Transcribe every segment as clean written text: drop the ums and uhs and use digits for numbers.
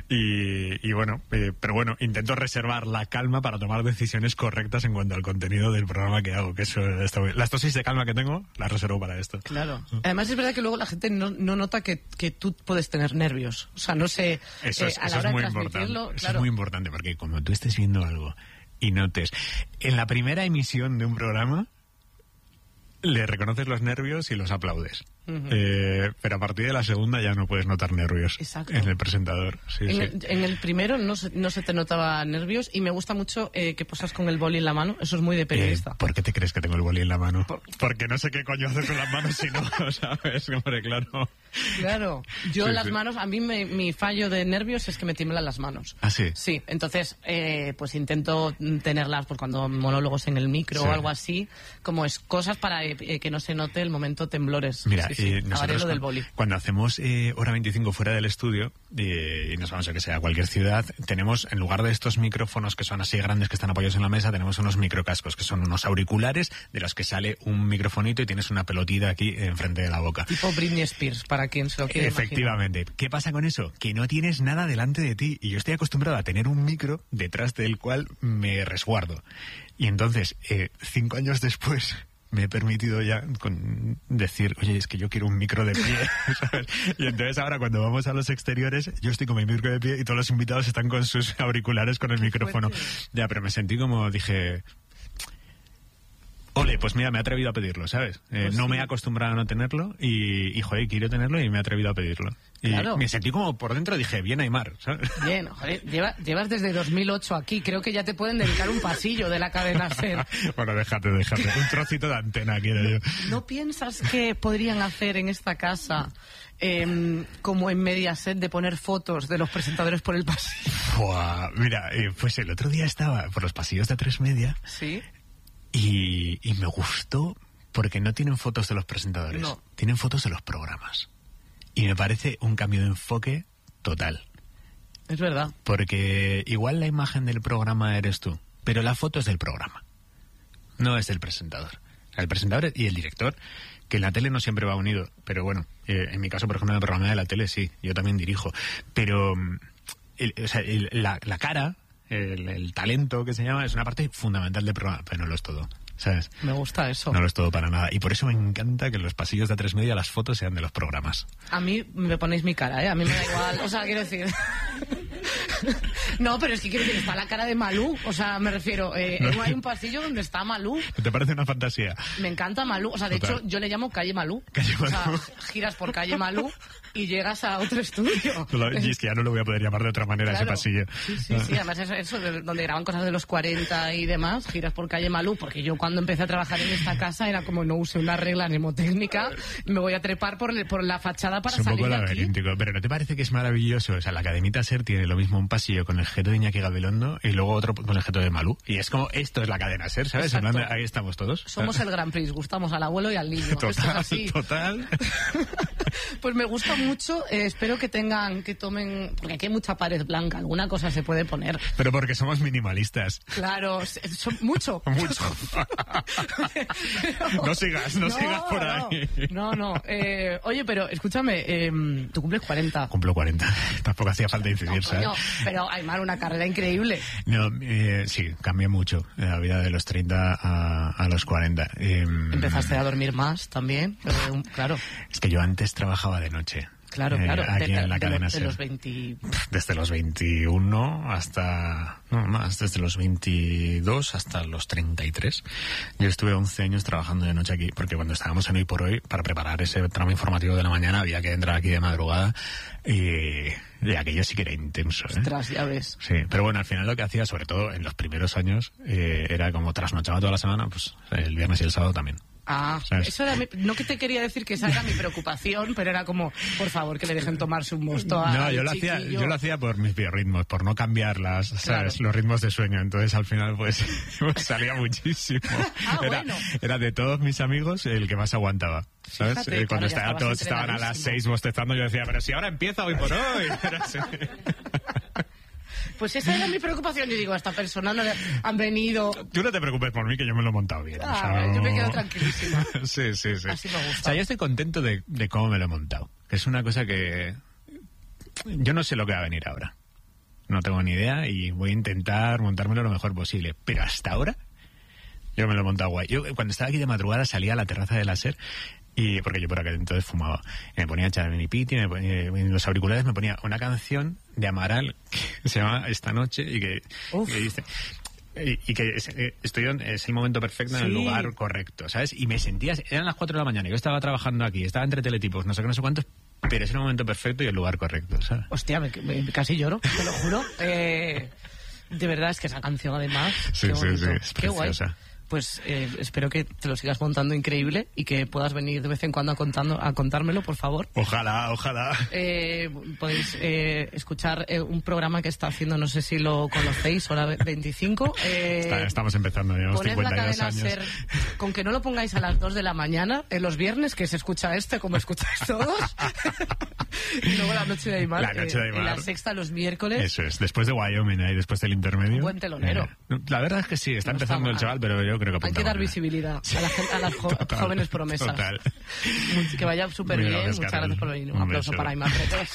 Y bueno, pero bueno, intento reservar la calma para tomar decisiones correctas en cuanto al contenido del programa que hago, que eso está muy... Las dosis de calma que tengo las reservo para esto. Claro. Además es verdad que luego la gente no nota que tú puedes tener nervios. O sea, no sé, eso a la hora es muy de importante. transmitirlo, Eso claro. es muy importante, porque como tú estés viendo algo y notes, en la primera emisión de un programa le reconoces los nervios y los aplaudes. Pero a partir de la segunda ya no puedes notar nervios. Exacto. En el presentador. Sí, en el primero no se te notaba nervios, y me gusta mucho que posas con el boli en la mano. Eso es muy de periodista. ¿Por qué te crees que tengo el boli en la mano? Porque no sé qué coño hacer con las manos si no, ¿sabes? Hombre, claro. Claro, yo Sí, las sí. manos, a mí mi fallo de nervios es que me tiemblan las manos. ¿Ah, sí? Sí, entonces pues intento tenerlas pues cuando monólogos en el micro Sí. o algo así, como es cosas para que no se note el momento temblores. Mira, sí, nosotros agarré lo del boli. cuando hacemos hora 25 fuera del estudio y nos vamos a que sea a cualquier ciudad, tenemos, en lugar de estos micrófonos que son así grandes que están apoyados en la mesa, tenemos unos microcascos que son unos auriculares de los que sale un microfonito y tienes una pelotita aquí enfrente de la boca. Tipo Britney Spears, para quien se lo quiera imaginar. Efectivamente. ¿Qué pasa con eso? Que no tienes nada delante de ti, y yo estoy acostumbrado a tener un micro detrás del cual me resguardo. Y entonces, 5 años después, me he permitido ya decir, oye, es que yo quiero un micro de pie, ¿sabes? Y entonces ahora cuando vamos a los exteriores, yo estoy con mi micro de pie y todos los invitados están con sus auriculares con el micrófono. Ya, pero me sentí como, dije... Ole, pues mira, me he atrevido a pedirlo, ¿sabes? Pues no sí. me he acostumbrado a no tenerlo y joder, quiero tenerlo y me he atrevido a pedirlo. Y Claro. me sentí como por dentro, dije, bien Aimar, ¿sabes? Bien, joder, llevas desde 2008 aquí, creo que ya te pueden dedicar un pasillo de la cadena SER. Bueno, déjate. Un trocito de antena quiero yo. ¿No piensas que podrían hacer en esta casa, como en Mediaset, de poner fotos de los presentadores por el pasillo? Buah, mira, pues el otro día estaba por los pasillos de A3 Media Sí. y me gustó porque no tienen fotos de los presentadores, No. tienen fotos de los programas. Y me parece un cambio de enfoque total. Es verdad. Porque igual la imagen del programa eres tú, pero la foto es del programa, no es del presentador. El presentador y el director, que en la tele no siempre va unido, pero bueno, en mi caso, por ejemplo, en el programa de la tele sí, yo también dirijo. Pero la cara, el talento que se llama, es una parte fundamental del programa, pero no lo es todo, ¿sabes? Me gusta eso. No lo es todo para nada. Y por eso me encanta que en los pasillos de A3 Media las fotos sean de los programas. A mí me ponéis mi cara, ¿eh? A mí me da igual. O sea, quiero decir... No, pero es que quiero decir, está la cara de Malú. O sea, me refiero, hay un pasillo donde está Malú. ¿Te parece una fantasía? Me encanta Malú. O sea, de Total. hecho, yo le llamo Calle Malú. Calle O sea, Malú. giras por Calle Malú y llegas a otro estudio. Y es que ya no lo voy a poder llamar de otra manera, Claro. ese pasillo. Sí. Además, eso donde graban cosas de los 40 y demás, giras por Calle Malú, porque yo cuando empecé a trabajar en esta casa era como no use una regla mnemotécnica, me voy a trepar por la fachada para Es un salir poco de aquí. laberíntico, pero ¿no te parece que es maravilloso? O sea, la Academita SER tiene lo mismo, un pasillo con el jeto de Iñaki Gabilondo y luego otro con el jeto de Malú. Y es como, esto es la cadena SER, ¿sabes? Exacto. En plan de, ahí estamos todos. Somos el Grand Prix, gustamos al abuelo y al niño. Esto es así. Total. Pues me gusta mucho, espero que tomen, porque aquí hay mucha pared blanca, alguna cosa se puede poner. Pero porque somos minimalistas. Claro, mucho. Mucho. No sigas por ahí. No. Oye, pero escúchame, tú cumples 40. Cumplo 40. Tampoco hacía falta incidir, ¿sabes? Coño, pero Aimar, una carrera increíble. No, sí, cambié mucho la vida de los 30 a los 40. Empezaste a dormir más también, claro. Es que yo antes trabajaba de noche. Claro. Aquí en la cadena de SER. los 20... Desde los 21 hasta... No, más, desde los 22 hasta los 33. Yo estuve 11 años trabajando de noche aquí, porque cuando estábamos en Hoy por Hoy, para preparar ese tramo informativo de la mañana, había que entrar aquí de madrugada y aquello sí que era intenso, ¿eh? Ostras, ya ves. Sí, pero bueno, al final lo que hacía, sobre todo en los primeros años, era como trasnochaba toda la semana, pues el viernes y el sábado también. Ah, ¿sabes? eso era no que te quería decir que esa era mi preocupación, pero era como, por favor, que le dejen tomarse un mosto a No, yo lo hacía por mis biorritmos, por no cambiar ¿sabes? Claro. Los ritmos de sueño. Entonces al final pues salía muchísimo. Bueno. Era de todos mis amigos el que más aguantaba, ¿sabes? Fíjate, Cuando claro, ya todos estabas estaban a las entrenadísimo. 6 bostezando, yo decía, pero si ahora empieza Hoy por Hoy. Pero sí. Pues esa era mi preocupación. Yo digo, a esta persona no le han venido... Tú no te preocupes por mí, que yo me lo he montado bien. Ah, o sea, yo me quedo tranquilísima. Sí. Así me gusta. O sea, yo estoy contento de cómo me lo he montado. Que es una cosa que... Yo no sé lo que va a venir ahora. no tengo ni idea y voy a intentar montármelo lo mejor posible. Pero hasta ahora, yo me lo he montado guay. Yo cuando estaba aquí de madrugada salía a la terraza de la SER, y porque yo por aquel entonces fumaba. Me ponía Charly Piti, en los auriculares me ponía una canción de Amaral que se llama Esta Noche y que dice... Y que es el momento perfecto en el lugar correcto, ¿sabes? Y me sentía... Eran las 4 de la mañana, yo estaba trabajando aquí, estaba entre teletipos, no sé qué, no sé cuántos, pero es el momento perfecto y el lugar correcto, ¿sabes? Hostia, casi lloro, te lo juro. De verdad, es que esa canción además... Sí, es qué preciosa. Guay. Pues espero que te lo sigas montando increíble y que puedas venir de vez en cuando a contármelo, por favor. Ojalá. Podéis escuchar un programa que está haciendo, no sé si lo conocéis, Hora 25. Estamos empezando, llevamos 52 años. Ser, con que no lo pongáis a las 2 de la mañana, en los viernes, que se escucha como escucháis todos. Y luego La Noche de Aymar. En la Sexta los miércoles. Eso es, después de Wyoming y después del intermedio. Buen telonero. La verdad es que sí, está empezando el chaval, pero yo creo que hay que dar visibilidad a las jóvenes promesas. Total. Que vaya súper bien. Muchas gracias por venir. Un aplauso para Aymar Pretos.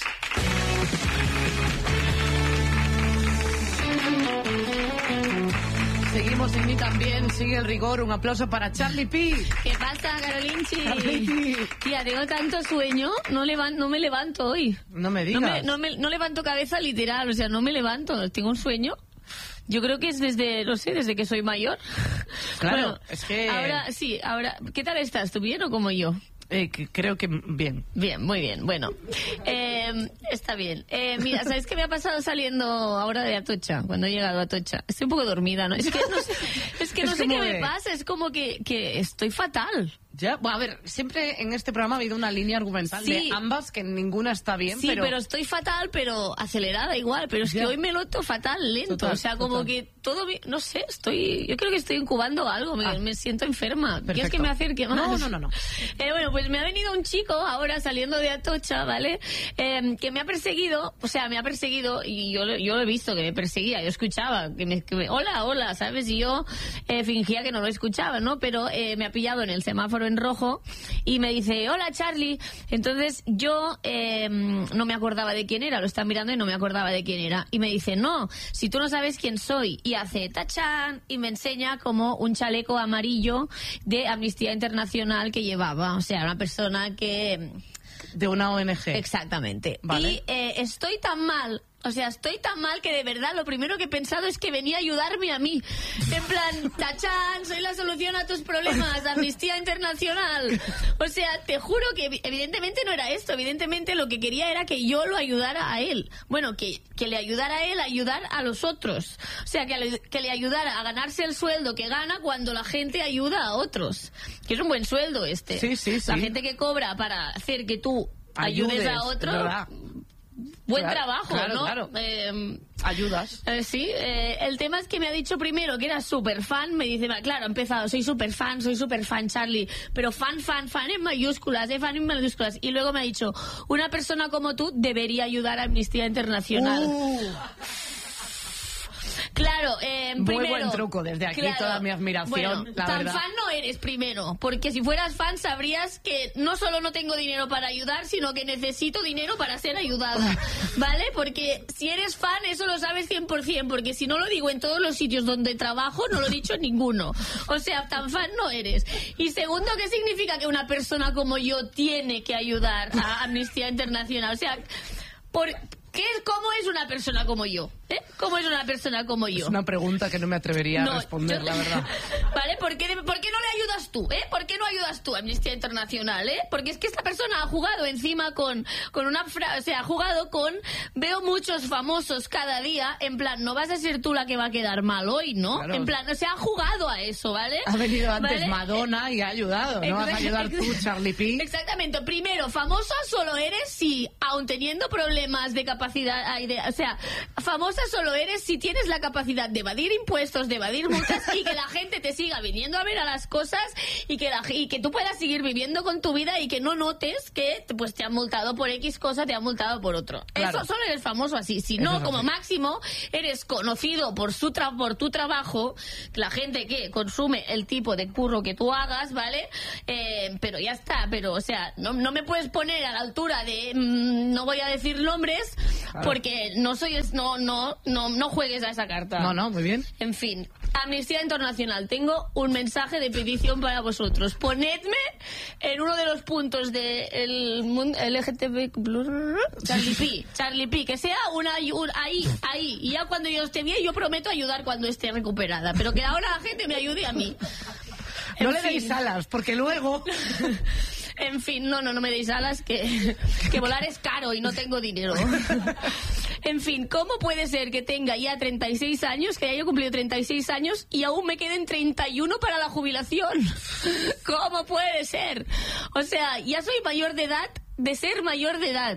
Seguimos en mí también, sigue el rigor. Un aplauso para Charly P. ¿Qué pasa, Carolinchi? Charly. Tía, tengo tanto sueño, no me levanto hoy. No me digas. No levanto cabeza literal, o sea, no me levanto, tengo un sueño. Yo creo que es desde que soy mayor. Claro, bueno, es que... Ahora, ¿qué tal estás? ¿Tú bien o como yo? Creo que bien. Bien, muy bien. Bueno, está bien. Mira, ¿sabes qué me ha pasado saliendo ahora de Atocha? Cuando he llegado a Atocha. Estoy un poco dormida, ¿no? Es que no sé qué me pasa. Es como que estoy fatal. Ya, bueno, a ver, siempre en este programa ha habido una línea argumental de ambas, que ninguna está bien, sí, pero estoy fatal, pero acelerada igual, pero es que hoy me noto fatal, lento, o sea, como que todo, no sé, yo creo que estoy incubando algo, me siento enferma. Perfecto. ¿Quieres que me acerque más? No. Bueno, pues me ha venido un chico ahora saliendo de Atocha, ¿vale? Que me ha perseguido, y yo lo he visto que me perseguía, yo escuchaba, hola, ¿sabes? Y yo fingía que no lo escuchaba, ¿no? Pero me ha pillado en el semáforo en rojo y me dice, hola Charly. Entonces yo no me acordaba de quién era, lo estaba mirando y no me acordaba de quién era, y me dice, no, si tú no sabes quién soy, y hace tachán y me enseña como un chaleco amarillo de Amnistía Internacional que llevaba, o sea, una persona que... De una ONG. Exactamente. Vale. Y estoy tan mal que de verdad lo primero que he pensado es que venía a ayudarme a mí. En plan, tachán, soy la solución a tus problemas, Amnistía Internacional. O sea, te juro que evidentemente no era esto. Evidentemente lo que quería era que yo lo ayudara a él. Bueno, que le ayudara a él a ayudar a los otros. O sea, que le ayudara a ganarse el sueldo que gana cuando la gente ayuda a otros. Que es un buen sueldo este. Sí. La gente que cobra para hacer que tú ayudes a otro... Buen trabajo, claro, ¿no? Claro. Ayudas. Sí, el tema es que me ha dicho primero que era súper fan, me dice, claro, ha empezado, soy súper fan, Charly, pero fan en mayúsculas, fan en mayúsculas, y luego me ha dicho, una persona como tú debería ayudar a Amnistía Internacional. Claro, Muy primero, buen truco, desde aquí toda mi admiración, bueno, la tan verdad. fan no eres primero, porque si fueras fan sabrías que no solo no tengo dinero para ayudar, sino que necesito dinero para ser ayudada, ¿vale? Porque si eres fan eso lo sabes 100%, porque si no lo digo en todos los sitios donde trabajo, no lo he dicho en ninguno. O sea, tan fan no eres. Y segundo, ¿qué significa que una persona como yo tiene que ayudar a Amnistía Internacional? O sea, ¿cómo es una persona como yo? ¿Cómo es una persona como yo? Es una pregunta que no me atrevería a responder, la verdad. ¿Vale? ¿Por qué no le ayudas tú? ¿Por qué no ayudas tú a Amnistía Internacional? Porque es que esta persona ha jugado encima con una frase, o sea, ha jugado con, veo muchos famosos cada día, en plan, no vas a ser tú la que va a quedar mal hoy, ¿no? Claro. En plan, o sea, ha jugado a eso, ¿vale? Ha venido antes, ¿vale? Madonna y ha ayudado, ¿no? Vas a ayudar tú, Charly P. Exactamente. Primero, famosa solo eres si, aun teniendo problemas de capacidad, o sea, famosa solo eres si tienes la capacidad de evadir impuestos, de evadir multas y que la gente te siga viniendo a ver a las cosas y que tú puedas seguir viviendo con tu vida y que no notes que pues te han multado por X cosa, te han multado por otro. Claro. Eso solo eres famoso así. Si no, como así. máximo, eres conocido por tu trabajo, la gente que consume el tipo de curro que tú hagas, ¿vale? Pero ya está. Pero, o sea, no me puedes poner a la altura de... no voy a decir nombres, porque no juegues a esa carta. No, muy bien. En fin, Amnistía Internacional, tengo un mensaje de petición para vosotros. Ponedme en uno de los puntos del mundo LGTB Charlie P, que sea ahí, y ya cuando yo esté bien, yo prometo ayudar cuando esté recuperada, pero que ahora la gente me ayude a mí. No le deis alas, porque luego... En fin, no me deis alas, que volar es caro y no tengo dinero. En fin, ¿cómo puede ser que tenga ya 36 años, que haya cumplido 36 años y aún me queden 31 para la jubilación? ¿Cómo puede ser? O sea, ya soy mayor de edad de ser mayor de edad.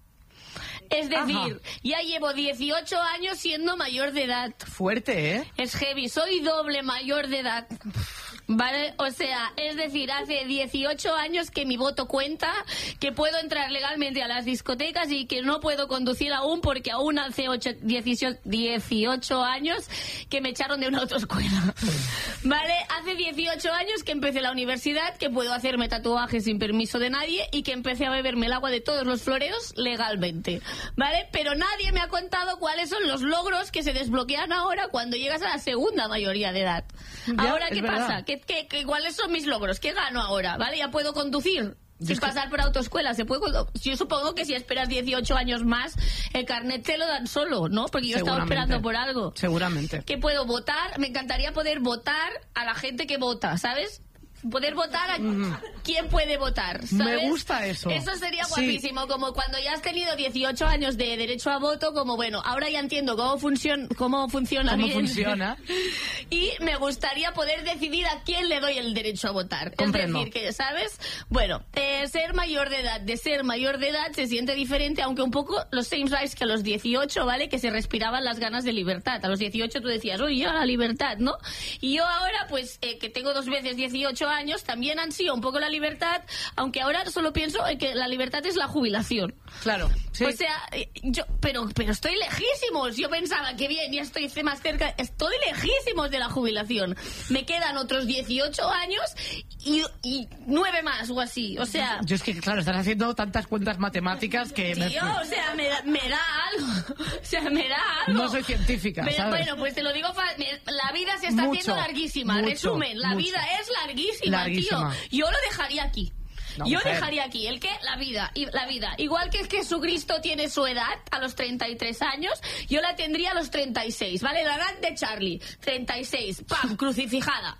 Es decir, ya llevo 18 años siendo mayor de edad. Fuerte, ¿eh? Es heavy, soy doble mayor de edad. ¿Vale? O sea, es decir, hace 18 años que mi voto cuenta, que puedo entrar legalmente a las discotecas y que no puedo conducir aún porque aún hace 18 años que me echaron de una autoescuela. ¿Vale? Hace 18 años que empecé la universidad, que puedo hacerme tatuajes sin permiso de nadie y que empecé a beberme el agua de todos los floreos legalmente. ¿Vale? Pero nadie me ha contado cuáles son los logros que se desbloquean ahora cuando llegas a la segunda mayoría de edad. Ya, Ahora, ¿qué verdad. pasa? ¿Cuáles son mis logros? ¿Qué gano ahora? ¿Vale? Ya puedo conducir sin pasar por autoescuela. Yo supongo que si esperas 18 años más, el carnet te lo dan solo, ¿no? Porque yo estaba esperando por algo. Seguramente. Que puedo votar. Me encantaría poder votar a la gente que vota, ¿sabes? Poder votar a quién puede votar, ¿sabes? Me gusta eso. Eso sería Sí. guapísimo, como cuando ya has tenido 18 años de derecho a voto, como bueno, ahora ya entiendo cómo funciona ¿Cómo bien. funciona? Y me gustaría poder decidir a quién le doy el derecho a votar. Comprendo. Es decir, que, ¿sabes? Bueno, ser mayor de edad se siente diferente, aunque un poco los same rights que a los 18, ¿vale? Que se respiraban las ganas de libertad. A los 18 tú decías, oye, ya la libertad, ¿no? Y yo ahora, pues, que tengo 2 veces 18 años, también ansío un poco la libertad, aunque ahora solo pienso en que la libertad es la jubilación. Claro. Sí. O sea, pero estoy lejísimos. Yo pensaba que bien, ya estoy más cerca. Estoy lejísimos de la jubilación. Me quedan otros 18 años y 9 más o así. O sea... Yo es que, claro, estás haciendo tantas cuentas matemáticas que... Tío, o sea, me da algo. O sea, me da algo. No soy científica, ¿sabes? Bueno, pues te lo digo, la vida se está haciendo larguísima. Resumen, la vida es larguísima, tío. Yo lo dejaría aquí. No, yo mujer. dejaría aquí el que la vida. Igual que Jesucristo tiene su edad a los 33 años, yo la tendría a los 36, ¿vale? La edad de Charlie, 36, ¡pam! Crucificada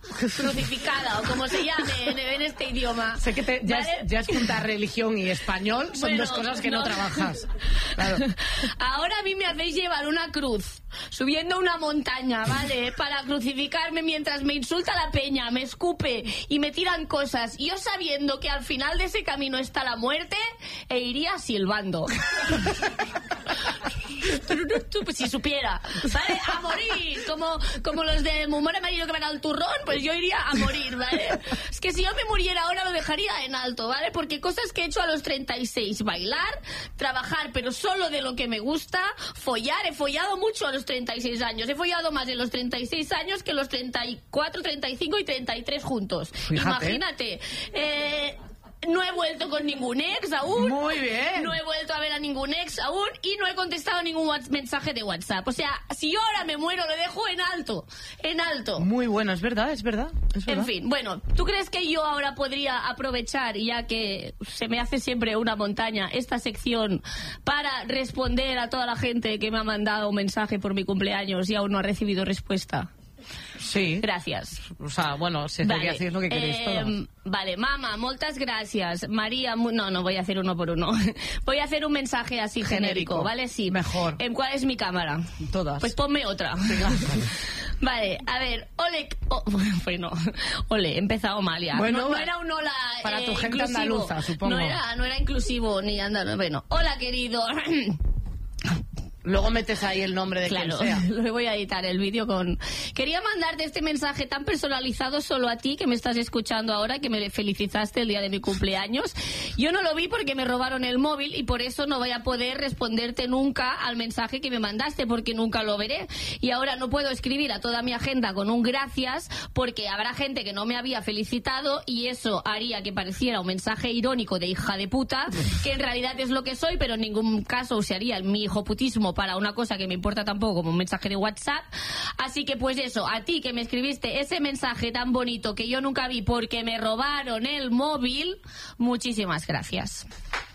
o como se llame en este idioma. Sé que ya es juntar religión y español, son Bueno, dos cosas que no trabajas. Claro. Ahora a mí me hacéis llevar una cruz subiendo una montaña, ¿vale? Para crucificarme mientras me insulta la peña, me escupe y me tiran cosas. Y yo sabiendo que al final de ese camino está la muerte, iría silbando. Pues si supiera, ¿vale? A morir, como los de Humor Amarillo que van al turrón, pues yo iría a morir, ¿vale? Es que si yo me muriera ahora lo dejaría en alto, ¿vale? Porque cosas que he hecho a los 36, bailar, trabajar, pero solo de lo que me gusta, follar, he follado mucho a los 36 años, he follado más en los 36 años que los 34, 35 y 33 juntos. Fíjate. Imagínate. No he vuelto con ningún ex aún. Muy bien. No he vuelto a ver a ningún ex aún y no he contestado ningún mensaje de WhatsApp. O sea, si yo ahora me muero, lo dejo en alto. En alto. Muy bueno, es verdad. En fin, bueno, ¿tú crees que yo ahora podría aprovechar, ya que se me hace siempre una montaña, esta sección para responder a toda la gente que me ha mandado un mensaje por mi cumpleaños y aún no ha recibido respuesta? Sí. Gracias. O sea, bueno, si vale. Decir lo que queréis todo. Vale, mamá, muchas gracias. María, no voy a hacer uno por uno. Voy a hacer un mensaje así genérico, ¿vale? Sí. Mejor. ¿Cuál es mi cámara? Todas. Pues ponme otra. Vale, a ver, bueno, he empezado mal ya. Bueno, no era un hola para tu gente inclusivo. andaluza, supongo. No era inclusivo ni andaluz. Bueno, hola querido. Luego metes ahí el nombre de Claro, quien sea. lo voy a editar el vídeo con... Quería mandarte este mensaje tan personalizado solo a ti, que me estás escuchando ahora, que me felicitaste el día de mi cumpleaños. Yo no lo vi porque me robaron el móvil y por eso no voy a poder responderte nunca al mensaje que me mandaste, porque nunca lo veré. Y ahora no puedo escribir a toda mi agenda con un gracias, porque habrá gente que no me había felicitado y eso haría que pareciera un mensaje irónico de hija de puta, que en realidad es lo que soy, pero en ningún caso usaría mi hijoputismo para una cosa que me importa tampoco, como un mensaje de WhatsApp. Así que pues eso, a ti que me escribiste ese mensaje tan bonito que yo nunca vi porque me robaron el móvil, muchísimas gracias.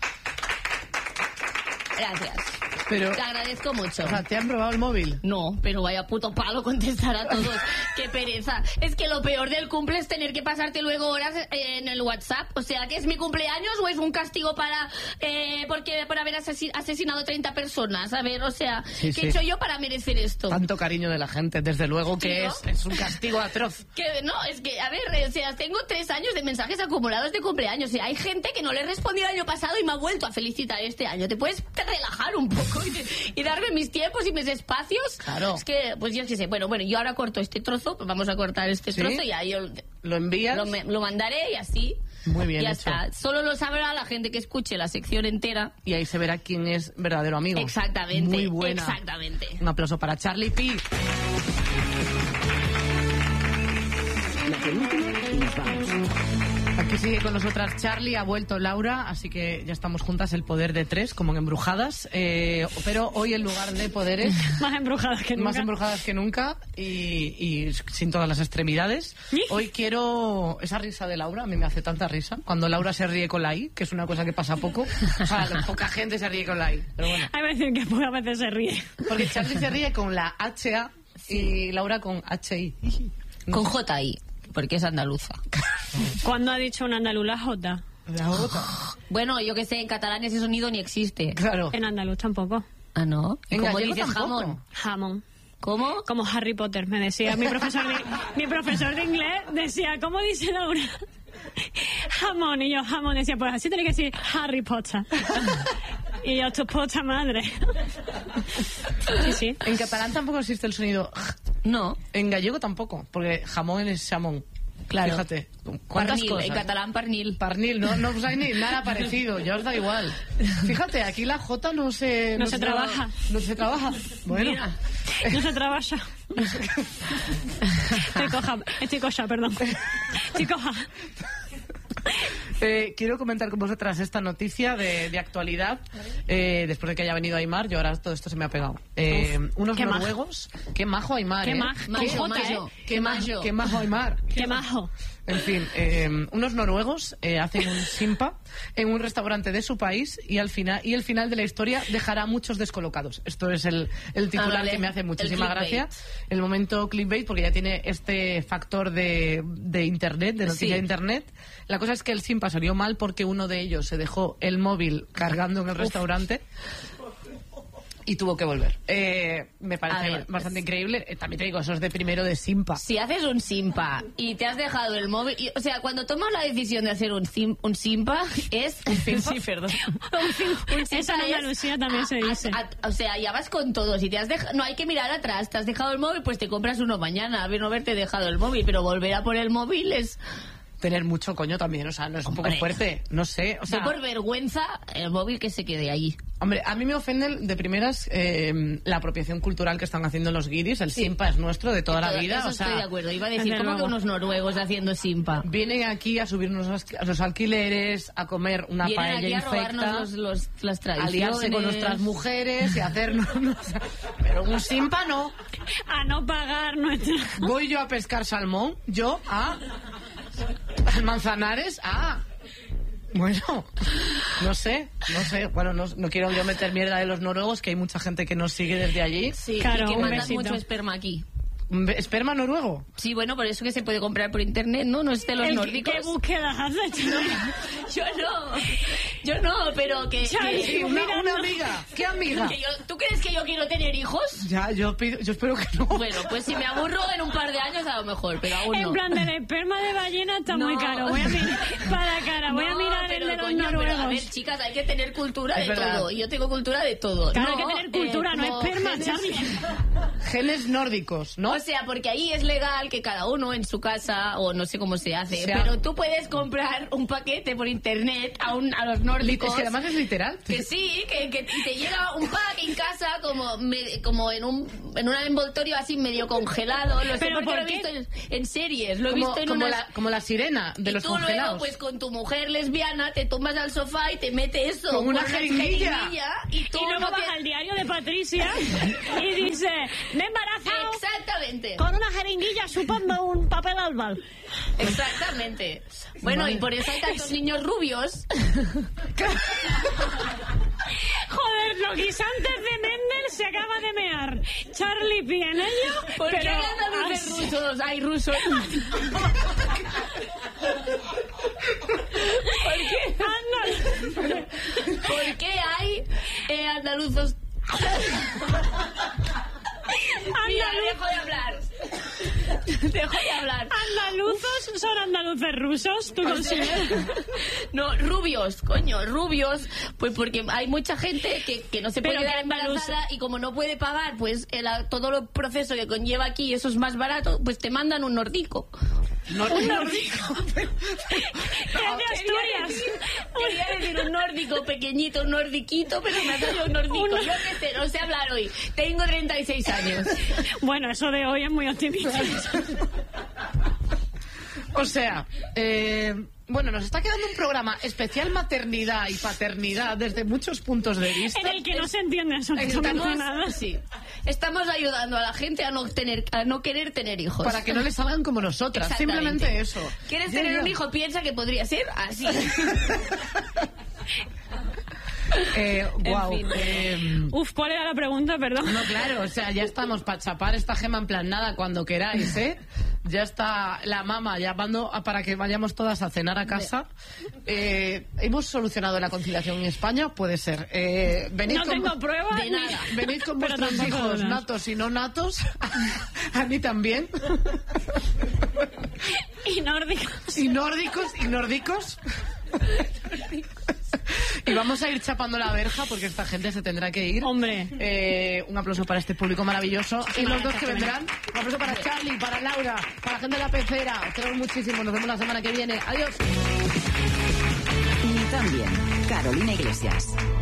Gracias. Pero, te agradezco mucho. O sea, ¿te han robado el móvil? No, pero vaya puto palo contestar a todos. Qué pereza. Es que lo peor del cumple es tener que pasarte luego horas en el WhatsApp. O sea, ¿que es mi cumpleaños o es un castigo para por haber asesinado 30 personas? A ver, o sea, Sí, ¿qué he hecho yo para merecer esto? Tanto cariño de la gente, desde luego que Sí, ¿no? es un castigo atroz. Que no, es que, a ver, o sea, tengo 3 años de mensajes acumulados de cumpleaños. O sea, hay gente que no le he respondido el año pasado y me ha vuelto a felicitar este año. ¿Te puedes relajar un poco y darme mis tiempos y mis espacios? Claro. Es que, pues yo qué sé. Bueno, yo ahora corto este trozo, pues vamos a cortar este ¿Sí? trozo y ahí yo ¿Lo envías? lo mandaré y así. Muy bien ya hecho. está. Solo lo sabrá la gente que escuche la sección entera. Y ahí se verá quién es verdadero amigo. Exactamente. Muy buena. Exactamente. Un aplauso para Charlie P. La penúltima y nos vamos. Aquí sigue con nosotras Charlie, ha vuelto Laura, así que ya estamos juntas, el poder de 3, como en Embrujadas. Pero hoy en lugar de poderes, Más embrujadas que nunca. más embrujadas que nunca y sin todas las extremidades. Hoy quiero esa risa de Laura, a mí me hace tanta risa. Cuando Laura se ríe con la I, que es una cosa que pasa poco. O sea, poca gente se ríe con la I, pero bueno. Hay veces que pocas veces se ríe. Porque Charlie se ríe con la HA y Laura con HI. Con JI, porque es andaluza. ¿Cuándo ha dicho un andaluz la J? La J. Bueno, yo que sé, en catalán ese sonido ni existe. Claro. En andaluz tampoco. Ah, ¿no? ¿Y En cómo gallego dices tampoco. jamón? Jamón. ¿Cómo? Como Harry Potter, me decía mi profesor de inglés, decía, ¿cómo dice Laura? Jamón, y yo jamón, decía, pues así tiene que decir Harry Potter. Y yo, tu puta madre. Sí, sí. En catalán tampoco existe el sonido. No. En gallego tampoco, porque jamón es chamón. Claro. Fíjate. ¿Cuántas Pernil, cosas? en catalán pernil. Parnil, no usáis ni nada parecido, ya os da igual. Fíjate, aquí la J no se... No se trabaja. No se trabaja. Bueno. Mira. No se trabaja. Estoy coja, perdón. Estoy coja. Quiero comentar con vosotras esta noticia de actualidad. Después de que haya venido Aimar, yo ahora todo esto se me ha pegado. Unos qué noruegos. Qué majo Aimar, Qué ¿eh? majo. Majo, Con J, majo. ¿eh? Qué majo Aimar. Qué majo. En fin, unos noruegos hacen un simpa en un restaurante de su país y el final de la historia dejará a muchos descolocados. Esto es el titular vale. que me hace muchísima El gracia. clickbait. El momento clickbait, porque ya tiene este factor de internet, de noticia Sí. de internet. La cosa es que el simpa salió mal porque uno de ellos se dejó el móvil cargando en el restaurante y tuvo que volver. Me A parece ver, bastante increíble. También te digo, eso es de primero de simpa. Si haces un simpa y te has dejado el móvil... o sea, cuando tomas la decisión de hacer un simpa, es... Sí, perdón. Un simpa Eso en es Andalucía también se dice. o sea, ya vas con todo. Si te has no hay que mirar atrás. Te has dejado el móvil, pues te compras uno mañana. A ver, no haberte dejado el móvil, pero volver a por el móvil es... Tener mucho coño también, o sea, no es un poco Hombre. fuerte, no sé, o sea, Yo por vergüenza, el móvil que se quede ahí. hombre, a mí me ofende de primeras la apropiación cultural que están haciendo los guiris, el simpa es nuestro de toda la vida, Eso o sea, estoy de acuerdo. Iba a decir, desde ¿cómo que luego. unos noruegos haciendo simpa? vienen aquí a subirnos los alquileres, a comer una Vienen paella aquí a infecta, robarnos las a tradiciones. liarse con nuestras mujeres y a hacernos, pero un simpa no, A no pagar nuestra... voy yo a pescar salmón, yo al Manzanares, bueno, no sé, bueno, no quiero yo meter mierda de los noruegos, que hay mucha gente que nos sigue desde allí. Sí, Claro, y que un mandan besito. mucho esperma aquí. ¿Esperma noruego? Sí, bueno, por eso que se puede comprar por internet, ¿no? No es de los nórdicos. ¿Qué búsquedas haces? Yo no, pero que... Sí, una amiga. ¿Qué amiga? ¿Tú crees que yo quiero tener hijos? Ya, yo espero que no. Bueno, pues si me aburro en un par de años a lo mejor, pero aún no. En plan, del esperma de ballena está muy caro. Voy a mirar voy a mirar el de los noruegos. Pero a ver, chicas, hay que tener cultura Es de verdad. todo. Y yo tengo cultura de todo. Claro, hay que tener cultura, no esperma, Charlie. Genes nórdicos, ¿no? O sea, porque ahí es legal que cada uno en su casa, o no sé cómo se hace, pero tú puedes comprar un paquete por internet a los nórdicos. Es que además es literal. Que sí, que te llega un pack en casa como en un envoltorio así medio congelado. Lo sé ¿Pero porque por lo he qué? visto en series. Lo he visto en como la sirena de los tú luego, congelados. pues con tu mujer lesbiana, te tumbas al sofá y te mete eso. Con una jeringuilla. Y tú Y luego no vas al diario de Patricia y dice, me he embarazado Exactamente. con una jeringuilla chupando un papel albal. Exactamente. Bueno, y por eso hay tantos niños rubios. Joder, los guisantes de Mendel se acaba de mear. Charlie P en ello. ¿Por qué pero hay rusos? Hay rusos. ¿Por qué hay andaluzos? Mira, dejo de hablar. Dejo de hablar. ¿Andaluzos son andaluces rusos? ¿Tú consideras? No, rubios, coño, rubios. Pues porque hay mucha gente que no se puede Pero quedar que embarazada y como no puede pagar pues todo el proceso que conlleva aquí, eso es más barato, pues te mandan un nordico. Un nórdico. Es de Asturias. Quería decir un nórdico pequeñito, un nordiquito, pero me ha salido un nórdico. Yo qué sé, no sé hablar hoy. Tengo 36 años. Bueno, eso de hoy es muy optimista. O sea, bueno, nos está quedando un programa especial maternidad y paternidad desde muchos puntos de vista. En el que no se entiende absolutamente nada. Sí, estamos ayudando a la gente a no querer tener hijos. Para que no les salgan como nosotras. Exactamente. Simplemente eso. ¿Quieres Ya, tener ya. un hijo? Piensa que podría ser así. Guau. En fin. Uf, ¿cuál era la pregunta? Perdón. No, claro, o sea, ya estamos para chapar esta gema en plan nada cuando queráis, ¿eh? Ya está la mamá llamando para que vayamos todas a cenar a casa. ¿Hemos solucionado la conciliación en España? Puede ser. Venid No tengo pruebas. de nada. Venid con Pero vuestros tampoco hijos dudas. natos y no natos. A mí también. Y nórdicos. Y nórdicos. Y vamos a ir chapando la verja porque esta gente se tendrá que ir. Hombre. Un aplauso para este público maravilloso. Y los dos que vendrán. Un aplauso para Charlie, para Laura, para la gente de la pecera. Os queremos muchísimo. Nos vemos la semana que viene. Adiós. Y también Carolina Iglesias.